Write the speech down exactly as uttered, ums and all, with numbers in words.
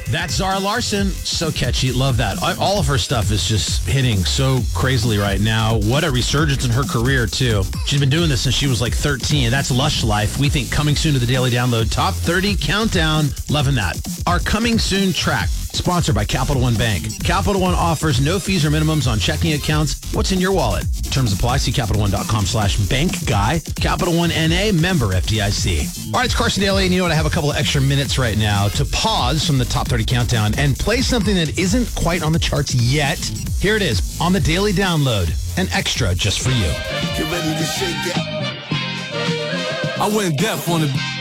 That's Zara Larson. So catchy. Love that. All of her stuff is just hitting so crazily right now. What a resurgence in her career, too. She's been doing this since she was like thirteen. That's Lush Life. We think coming soon to the Daily Download Top thirty Countdown. Loving that. Our coming soon track, sponsored by Capital One Bank. Capital One offers no fees or minimums on checking accounts. What's in your wallet? Terms apply. See CapitalOne.com slash bank guy. Capital One N A, member F D I C. All right, it's Carson Daly, and you know what? I have a couple of extra minutes right now to pause from the Top thirty Countdown and play something that isn't quite on the charts yet. Here it is on the Daily Download, an extra just for you. Get ready to shake it. I went deaf on the...